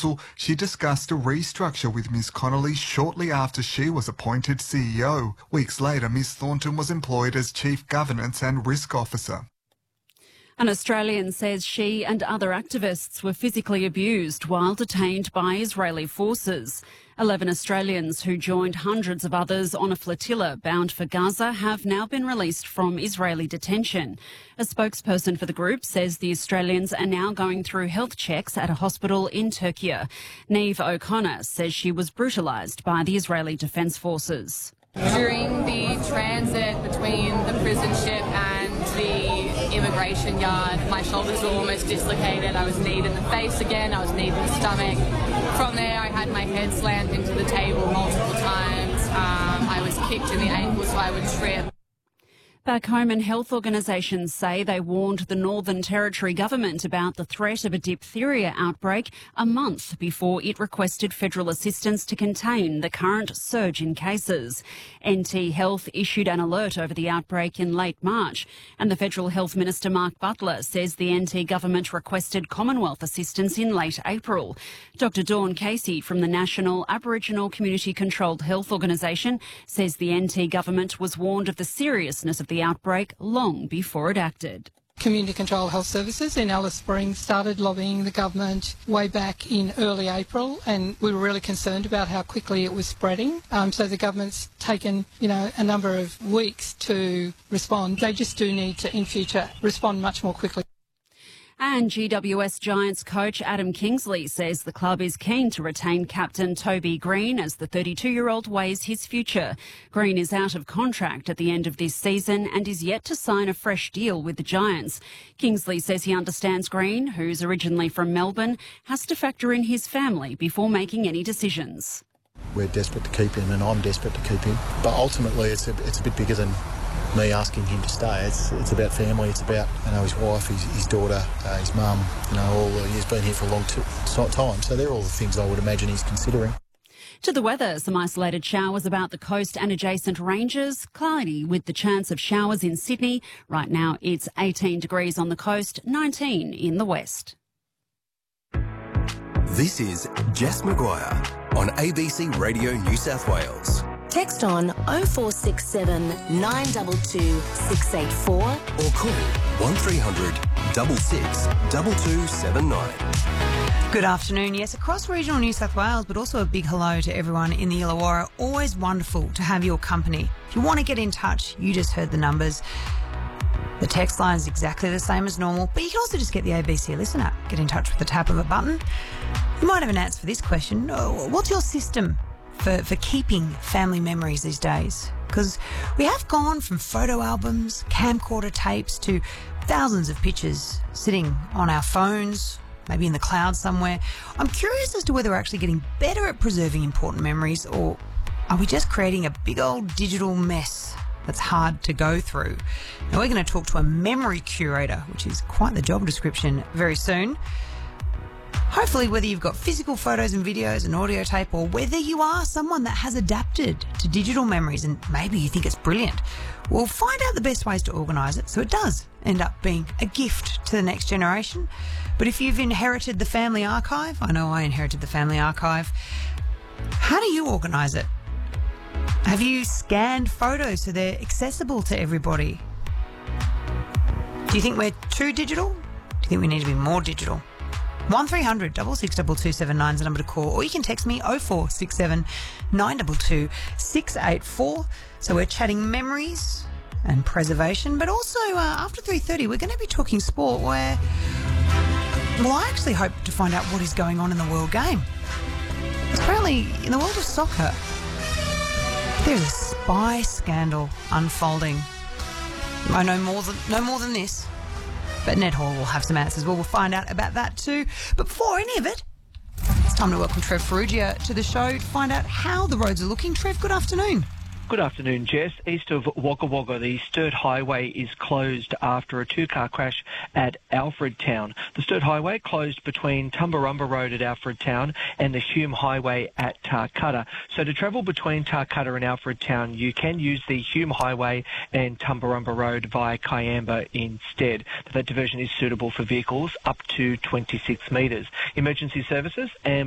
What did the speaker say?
Council, she discussed a restructure with Ms Connolly shortly after she was appointed CEO. Weeks later, Ms Thornton was employed as Chief Governance and Risk Officer. An Australian says she and other activists were physically abused while detained by Israeli forces. 11 Australians who joined hundreds of others on a flotilla bound for Gaza have now been released from Israeli detention. A spokesperson for the group says the Australians are now going through health checks at a hospital in Turkey. Neve O'Connor says she was brutalised by the Israeli Defence Forces. During the transit between the prison ship and the immigration yard, my shoulders were almost dislocated. I was kneed in the face again, I was kneed in the stomach. From there I had my head slammed into the table multiple times. I was kicked in the ankle so I would trip. Back home, and health organisations say they warned the Northern Territory government about the threat of a diphtheria outbreak a month before it requested federal assistance to contain the current surge in cases. NT Health issued an alert over the outbreak in late March, and the Federal Health Minister Mark Butler says the NT government requested Commonwealth assistance in late April. Dr Dawn Casey from the National Aboriginal Community Controlled Health Organisation says the NT government was warned of the seriousness of the outbreak long before it acted. Community Control Health Services in Alice Springs started lobbying the government way back in early April, and we were really concerned about how quickly it was spreading. So the government's taken, a number of weeks to respond. They just do need to, in future, respond much more quickly. And GWS Giants coach Adam Kingsley says the club is keen to retain captain Toby Green as the 32-year-old weighs his future. Green is out of contract at the end of this season and is yet to sign a fresh deal with the Giants. Kingsley says he understands Green, who's originally from Melbourne, has to factor in his family before making any decisions. We're desperate to keep him and I'm desperate to keep him. But ultimately it's a bit bigger than me asking him to stay. It's about family, it's about his wife, his daughter, his mum, he's been here for a long time, so they're all the things I would imagine he's considering. To the weather, some isolated showers about the coast and adjacent ranges, cloudy with the chance of showers in Sydney. Right now it's 18 degrees on the coast, 19 in the west. This is Jess Maguire on ABC Radio New South Wales. Text on 0467 922 684 or call 1300 66 2279. Good afternoon. Yes, across regional New South Wales, but also a big hello to everyone in the Illawarra. Always wonderful to have your company. If you want to get in touch, you just heard the numbers. The text line is exactly the same as normal, but you can also just get the ABC Listen app. Get in touch with the tap of a button. You might have an answer for this question. What's your system for keeping family memories these days? Because we have gone from photo albums, camcorder tapes, to thousands of pictures sitting on our phones, maybe in the cloud somewhere. I'm curious as to whether we're actually getting better at preserving important memories, or are we just creating a big old digital mess that's hard to go through? Now, we're going to talk to a memory curator, which is quite the job description, very soon. Hopefully, whether you've got physical photos and videos and audio tape, or whether you are someone that has adapted to digital memories and maybe you think it's brilliant, we'll find out the best ways to organise it so it does end up being a gift to the next generation. But if you've inherited the family archive, I know I inherited the family archive, how do you organise it? Have you scanned photos so they're accessible to everybody? Do you think we're too digital? Do you think we need to be more digital? 1300 662279 is the number to call, or you can text me 0467 922 684. So we're chatting memories and preservation, but also after 3:30 we're going to be talking sport, where, well, I actually hope to find out what is going on in the world game. Apparently, in the world of soccer, there's a spy scandal unfolding. I know more than this. But Ned Hall will have some answers. We'll find out about that too. But before any of it, it's time to welcome Trev Ferrugia to the show to find out how the roads are looking. Trev, good afternoon. Good afternoon, Jess. East of Wagga Wagga, the Sturt Highway is closed after a two-car crash at Alfredtown. The Sturt Highway closed between Tumbarumba Road at Alfredtown and the Hume Highway at Tarcutta. So to travel between Tarcutta and Alfredtown, you can use the Hume Highway and Tumbarumba Road via Kiamba instead. That diversion is suitable for vehicles up to 26 metres. Emergency services and